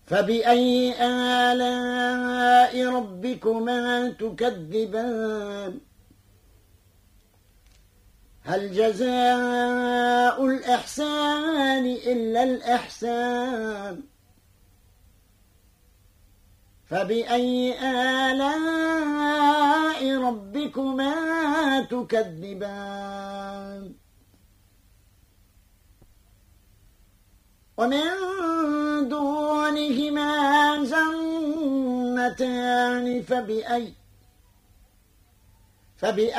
فبأي آلاء ربكما تكذبان هل جزاء الإحسان إلا الإحسان فبأي آلاء ربكما تكذبان ومن دونهما جنتان فبأي